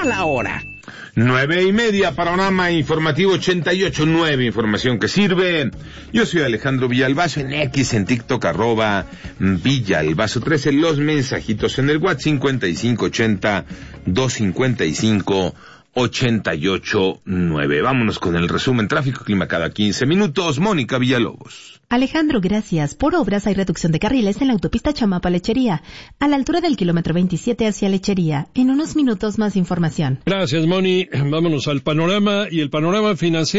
a la hora. 9:30, panorama informativo 88.9, información que sirve. Yo soy Alejandro Villalbazo, en X, en TikTok, @Villalbazo13, los mensajitos en el WhatsApp 5580-255-88.9. Vámonos con el resumen tráfico, clima cada 15 minutos. Mónica Villalobos. Alejandro, gracias. Por obras hay reducción de carriles en la autopista Chamapa-Lechería, a la altura del kilómetro 27 hacia Lechería. En unos minutos más información. Gracias, Moni. Vámonos al panorama y el panorama financiero.